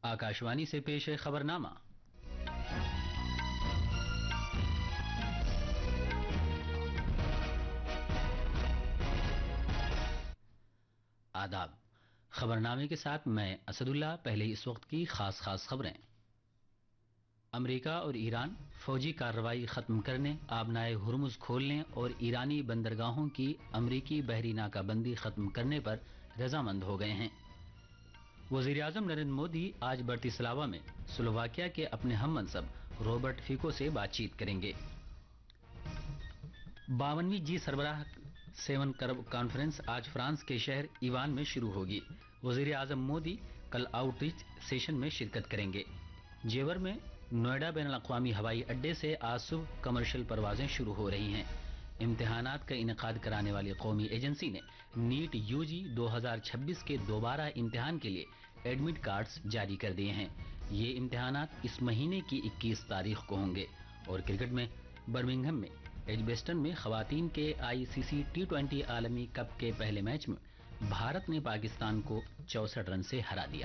आकाशवाणी से पेश है खबरनामा। आदाब। खबरनामे के साथ मैं असदुल्ला। पहले इस वक्त की खास खबरें। अमेरिका और ईरान फौजी कार्रवाई खत्म करने, आबनाए हुर्मुज खोलने और ईरानी बंदरगाहों की अमरीकी बहरी नाकाबंदी खत्म करने पर रजामंद हो गए हैं। वजीर-ए-आजम नरेंद्र मोदी आज ब्रतिस्लावा में स्लोवाकिया के अपने हम मनसब रॉबर्ट फिको से बातचीत करेंगे। 52वीं जी सरबराह 7 कॉन्फ्रेंस आज फ्रांस के शहर ईवान में शुरू होगी। वजीर-ए-आजम मोदी कल आउटरीच सेशन में शिरकत करेंगे। जेवर में नोएडा बैनुल-अक़वामी हवाई अड्डे से आज सुबह कमर्शियल परवाजें शुरू हो रही हैं। इम्तिहानात का इनेकाद कराने वाली कौमी एजेंसी ने नीट यूजी 2026 के दोबारा इम्तिहान के लिए एडमिट कार्ड्स जारी कर दिए हैं। ये इम्तिहानात इस महीने की 21 तारीख को होंगे। और क्रिकेट में बर्मिंघम में एजबेस्टन में खवातीन के आईसीसी T20 आलमी कप के पहले मैच में भारत ने पाकिस्तान को 64 रन से हरा दिया।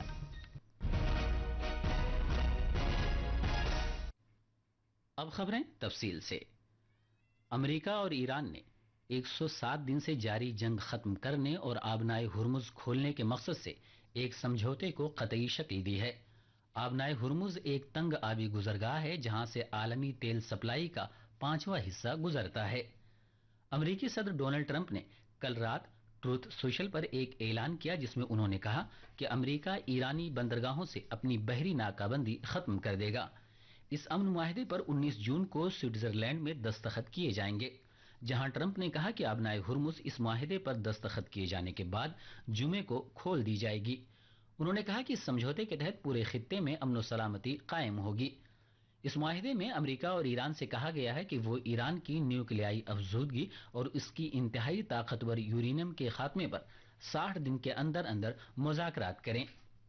अब खबरें तफसील से। अमेरिका और ईरान ने 107 दिन से जारी जंग खत्म करने और आबनाए हुर्मुज खोलने के मकसद से एक समझौते को कतई शक्ल दी है। आबनाए हुर्मुज एक तंग आबी गुजरगाह है जहां से आलमी तेल सप्लाई का 5वां हिस्सा गुजरता है। अमेरिकी सदर डोनाल्ड ट्रंप ने कल रात ट्रूथ सोशल पर एक ऐलान किया जिसमें उन्होंने कहा कि अमेरिका ईरानी बंदरगाहों से अपनी बहरी नाकाबंदी खत्म कर देगा। इस अमन मुआहदे पर 19 जून को स्विट्जरलैंड में दस्तखत किए जाएंगे, जहां ट्रंप ने कहा कि आबनाए हुर्मुज इस मुआहदे पर दस्तखत किए जाने के बाद जुमे को खोल दी जाएगी। उन्होंने कहा कि इस समझौते के तहत पूरे खित्ते में अमन सलामती कायम होगी। इस मुआहदे में अमेरिका और ईरान से कहा गया है कि वो ईरान की न्यूक्लियाई अफजूदगी और उसकी इंतहाई ताकतवर यूरेनियम के खात्मे पर 60 दिन के अंदर अंदर मुज़ाकरात करें।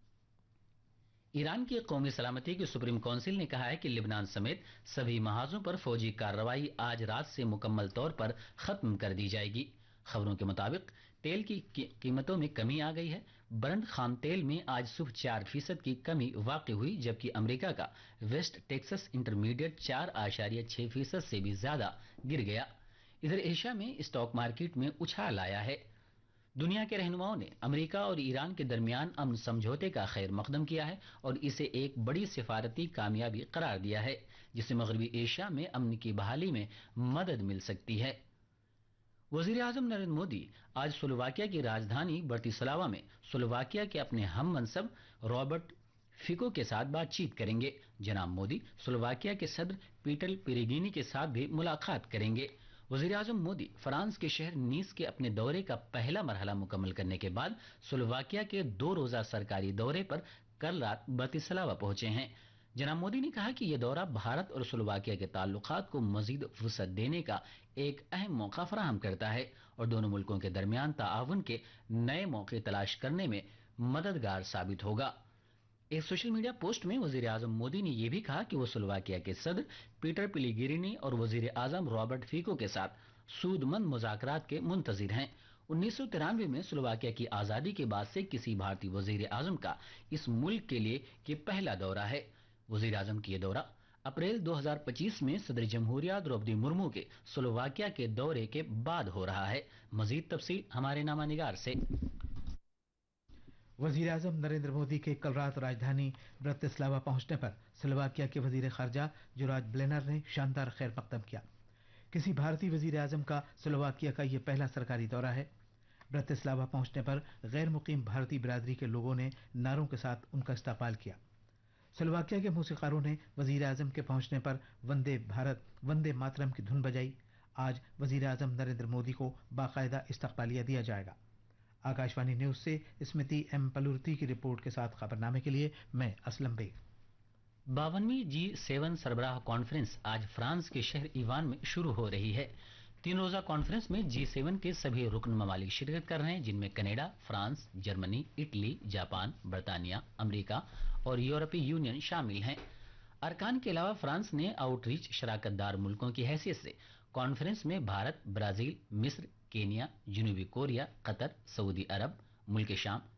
ईरान की कौमी सलामती की सुप्रीम काउंसिल ने कहा है कि लिबनान समेत सभी महाजों पर फौजी कार्रवाई आज रात से मुकम्मल तौर पर खत्म कर दी जाएगी। खबरों के मुताबिक तेल की कीमतों में कमी आ गई है। ब्रंट खाम तेल में आज सुबह 4% की कमी वाक़ हुई, जबकि अमेरिका का वेस्ट टेक्सास इंटरमीडिएट 4.6% से भी ज्यादा गिर गया। इधर एशिया में स्टॉक मार्केट में उछाल आया है। दुनिया के रहनुमाओं ने अमेरिका और ईरान के दरमियान अमन समझौते का खैर मकदम किया है और इसे एक बड़ी सिफारती कामयाबी करार दिया है, जिससे मगरबी एशिया में अमन की बहाली में मदद मिल सकती है। वजीर-ए-आजम नरेंद्र मोदी आज स्लोवाकिया की राजधानी ब्रतिस्लावा में स्लोवाकिया के अपने हम मनसब रॉबर्ट फिको के साथ बातचीत करेंगे। जनाब मोदी स्लोवाकिया के सदर पीटर पेरेगिनी के साथ भी मुलाकात करेंगे। वजीर-ए-आजम मोदी फ्रांस के शहर नीस के अपने दौरे का पहला मरहला मुकम्मल करने के बाद स्लोवाकिया के 2 रोजा सरकारी दौरे पर कल रात ब्रतिस्लावा पहुंचे हैं। जनाब मोदी ने कहा कि यह दौरा भारत और स्लोवाकिया के ताल्लुकात को मजीद वुसअत देने का एक अहम मौका फराहम करता है और दोनों मुल्कों के दरमियान ताआवुन के नए मौके तलाश करने में मददगार साबित होगा। एक सोशल मीडिया पोस्ट में वजीर-ए-आजम मोदी ने यह भी कहा कि वो स्लोवाकिया के सदर पीटर पेलेग्रिनी और वजीर-ए-आजम रॉबर्ट फिको के साथ सूदमंद मुज़ाकरात के मुंतजिर हैं। 1993 में स्लोवाकिया की आजादी के बाद से किसी भारतीय वजीर-ए-आजम का इस मुल्क के लिए ये पहला दौरा है। वजीर-ए-आजम की यह दौरा अप्रैल 2025 में सदर जमहूरिया द्रौपदी मुर्मू के स्लोवाकिया के दौरे के बाद हो रहा है। मजीद तफसील हमारे नामानिगार से। वजीर-ए-आजम नरेंद्र मोदी के कल रात राजधानी ब्रतिस्लावा पहुंचने पर स्लोवाकिया के वजीर खारजा जुराज ब्लेनर ने शानदार खैर मकदम किया। किसी भारतीय वजीर-ए-आजम का स्लोवाकिया का यह पहला सरकारी दौरा है। ब्रतिस्लावा पहुंचने पर गैर मुकीम भारतीय बिरादरी के लोगों ने नारों के साथ उनका इस्तकबाल किया। स्लोवाकिया के मौसीकारों ने वजीर-ए-आजम के पहुंचने पर वंदे भारत वंदे मातरम की धुन बजाई। आज वजीर-ए-आजम नरेंद्र मोदी को बाकायदा इस्तकबालिया दिया जाएगा। आकाशवाणी न्यूज से स्मृति एम पलुर्ती की रिपोर्ट के साथ खबरनामे के लिए मैं असलम बेग। 52वीं G7 सरबराह कॉन्फ्रेंस आज फ्रांस के शहर ईवान में शुरू हो रही है। 3 रोजा कॉन्फ्रेंस में G7 के सभी रुकन ममालिक शिरकत कर रहे हैं, जिनमें Canada, France, Germany, Italy, Japan, बरतानिया, अमेरिका और यूरोपीय यूनियन शामिल हैं। अरकान के अलावा फ्रांस ने आउटरीच शराकतदार मुल्कों की हैसियत से कॉन्फ्रेंस में भारत, ब्राजील, मिस्र, केनिया, जनूबी कोरिया, कतर, सऊदी अरब, मुल्क शाम,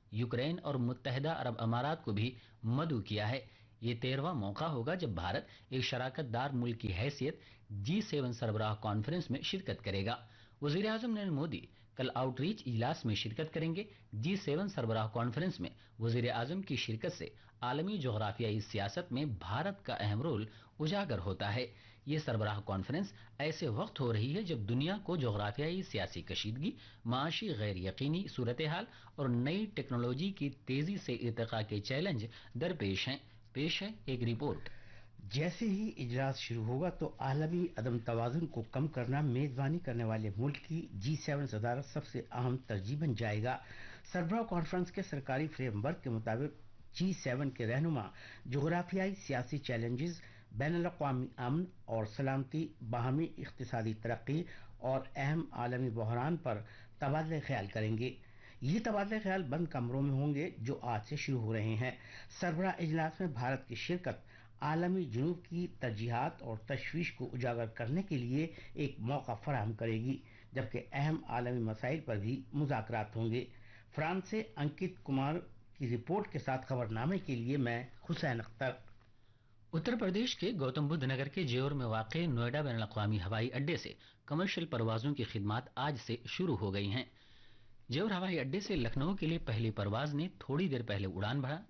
यूक्रेन और मुत्तहदा अरब अमारात को भी मदऊ किया है। ये 13वां मौका होगा जब भारत एक शराकत दार मुल्क की हैसियत G7 सरबराह कॉन्फ्रेंस में शिरकत करेगा। वजीर आजम नरेंद्र मोदी कल आउटरीच इजलास में शिरकत करेंगे। G7 सरबराह कॉन्फ्रेंस में वजीर आजम की शिरकत से आलमी जोग्राफियाई सियासत में भारत का अहम रोल उजागर होता है। ये सरबराह कॉन्फ्रेंस ऐसे वक्त हो रही है जब दुनिया को जोग्राफियाई सियासी कशीदगी, माशी गैर यकीनी सूरत हाल और नई टेक्नोलॉजी की तेजी से इर्तिका के चैलेंज दरपेश हैं। पेश है एक रिपोर्ट। जैसे ही इजलास शुरू होगा तो आलमी अदम तवाजुन को कम करना मेजबानी करने वाले मुल्क की G7 सदारत सबसे अहम तरजीह बन जाएगा। सरबराह कॉन्फ्रेंस के सरकारी फ्रेमवर्क के मुताबिक G7 के रहनुमा जोग्राफियाई सियासी चैलेंजेस, बैनुल-अक़वामी अमन और सलामती, बाहमी इक़्तिसादी तरक्की और अहम आलमी बहरान पर तबादला ख्याल करेंगे। ये तबादला ख्याल बंद कमरों में होंगे जो आज से शुरू हो रहे हैं। सरबराह इजलास में भारत की शिरकत आलमी जुनूब की तरजीहात और तशवीश को उजागर करने के लिए एक मौका फराहम करेगी, जबकि अहम आलमी मसाइल पर भी मुज़ाकरात होंगे। फ्रांस से अंकित कुमार की रिपोर्ट के साथ खबरनामे के लिए मैं हुसैन अख्तर। उत्तर प्रदेश के गौतम बुद्ध नगर के जेवर में वाक़े नोएडा बैनुल-अक़वामी हवाई अड्डे से कमर्शियल परवाजों की खिदमत आज से शुरू हो गई हैं। जेवर हवाई अड्डे से लखनऊ के लिए पहली परवाज ने थोड़ी देर पहले उड़ान भरा।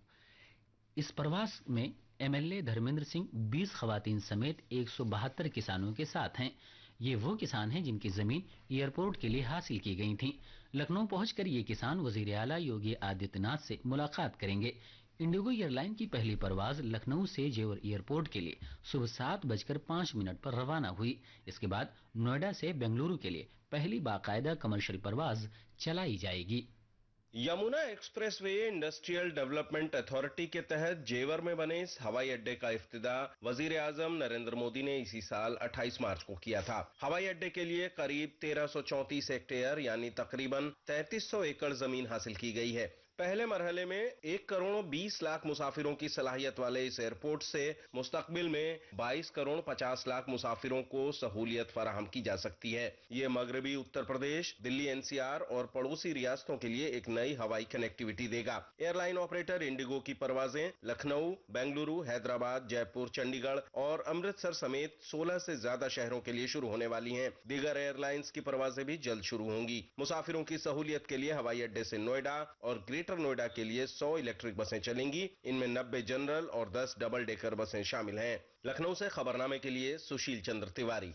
इस परवाज में MLA धर्मेंद्र सिंह 20 खवातीन समेत 172 किसानों के साथ हैं। ये वो किसान हैं जिनकी जमीन एयरपोर्ट के लिए हासिल की गई थी। लखनऊ पहुंचकर ये किसान वजीर आला योगी आदित्यनाथ से मुलाकात करेंगे। इंडिगो एयरलाइन की पहली परवाज लखनऊ से जेवर एयरपोर्ट के लिए सुबह 7:05 पर रवाना हुई। इसके बाद नोएडा से बेंगलुरु के लिए पहली बाकायदा कमर्शियल परवाज चलाई जाएगी। Yamuna expressway industrial development authority के तहत जेवर में बने इस हवाई अड्डे का इफ्तिताह वजीर आजम नरेंद्र मोदी ने इसी साल 28 मार्च को किया था। हवाई अड्डे के लिए करीब 1334 हेक्टेयर यानी तकरीबन 3300 एकड़ जमीन हासिल की गई है। पहले मरहले में 1 करोड़ 20 लाख मुसाफिरों की सलाहियत वाले इस एयरपोर्ट से मुस्तकबिल में 22 करोड़ 50 लाख मुसाफिरों को सहूलियत फराहम की जा सकती है। ये मगरबी उत्तर प्रदेश, दिल्ली NCR और पड़ोसी रियासतों के लिए एक नई हवाई कनेक्टिविटी देगा। एयरलाइन ऑपरेटर इंडिगो की परवाजें लखनऊ, बेंगलुरु, हैदराबाद, जयपुर, चंडीगढ़ और अमृतसर समेत 16 से ज्यादा शहरों के लिए शुरू होने वाली हैं। दीगर एयरलाइंस की परवाजें भी जल्द शुरू होंगी। मुसाफिरों की सहूलियत के लिए हवाई अड्डे से नोएडा और ग्रेटर नोएडा के लिए 100 इलेक्ट्रिक बसें चलेंगी। इनमें 90 जनरल और 10 डबल डेकर बसें शामिल हैं। लखनऊ से खबरनामे के लिए सुशील चंद्र तिवारी।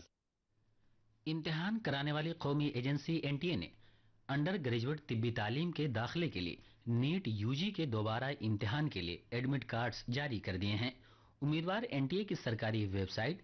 इम्तिहान कराने वाली कौमी एजेंसी NTA ने अंडर ग्रेजुएट तिब्बी तालीम के दाखिले के लिए नीट UG के दोबारा इम्तिहान के लिए एडमिट कार्ड्स जारी कर दिए हैं। उम्मीदवार NTA की सरकारी वेबसाइट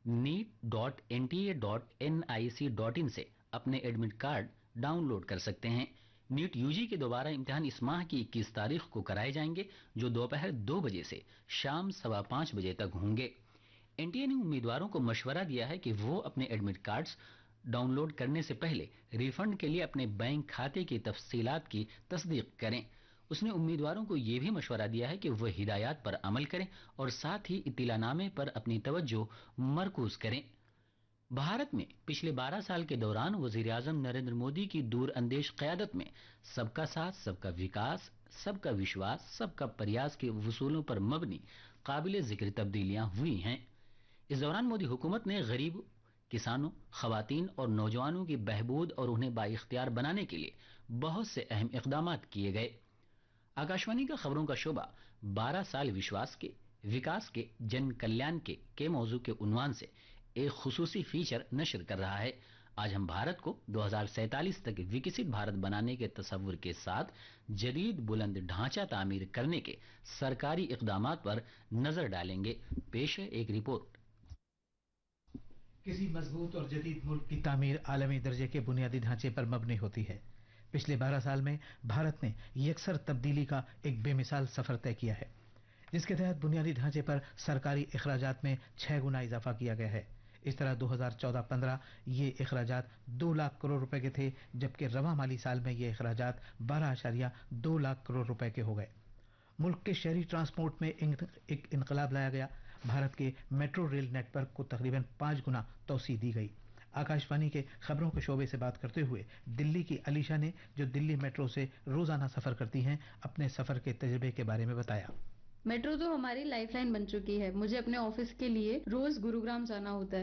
neet.nta.nic.in से अपने एडमिट कार्ड डाउनलोड कर सकते हैं। नीट UG के दोबारा इम्तिहान इस माह की 21 तारीख को कराए जाएंगे, जो दोपहर 2 बजे से शाम 5:15 बजे तक होंगे। NTA ने उम्मीदवारों को मशवरा दिया है कि वो अपने एडमिट कार्ड्स डाउनलोड करने से पहले रिफंड के लिए अपने बैंक खाते की तफसीलात की तस्दीक करें। उसने उम्मीदवारों को यह भी मशवरा दिया है कि वह हिदायत पर अमल करें और साथ ही इत्तिलानामे पर अपनी तवज्जो मरकूज करें। भारत में पिछले 12 साल के दौरान वजीर आजम नरेंद्र मोदी की दूरअंदेश क़यादत में सबका साथ, सबका विकास, सबका विश्वास, सबका प्रयास के वसूलों पर मबनी काबिल जिक्र तब्दीलियां हुई हैं। इस दौरान मोदी हुकूमत ने गरीब किसानों, खवातीन और नौजवानों की बहबूद और उन्हें बाइख्तियार बनाने के लिए बहुत से अहम इक़दाम किए गए। आकाशवाणी का खबरों का शोबा 12 साल विश्वास के, विकास के, जन कल्याण के मौजू के उन्वान से एक खुसूसी फीचर नशर कर रहा है। आज हम भारत को 2047 तक विकसित भारत बनाने के तस्वुर के साथ जदीद बुलंद ढांचा तामीर करने के सरकारी इक़दामात पर नजर डालेंगे। पेश है एक रिपोर्ट। किसी मजबूत और जदीद मुल्क की तामीर आलमी दर्जे के बुनियादी ढांचे पर मबनी होती है। पिछले 12 साल में भारत ने यकसर तब्दीली का एक बेमिसाल सफर तय किया है, जिसके तहत बुनियादी ढांचे पर सरकारी अखराजात में 6 गुना इजाफा किया गया है। इस तरह 2014-15 ये अखराजात 2 लाख करोड़ रुपए के थे, जबकि रवां माली साल में ये अखराजात 12.2 लाख करोड़ रुपए के हो गए। मुल्क के शहरी ट्रांसपोर्ट में एक इनकलाब लाया गया। भारत के मेट्रो रेल नेटवर्क को तकरीबन 5 गुना तोसी दी गई। आकाशवाणी के खबरों के शोबे से बात करते हुए दिल्ली की अलीशा ने, जो दिल्ली मेट्रो से रोजाना सफर करती हैं, अपने सफर के तजुर्बे के बारे में बताया। मेट्रो तो हमारी लाइफलाइन बन चुकी है। मुझे अपने ऑफिस के लिए रोज गुरुग्राम जाना होता है।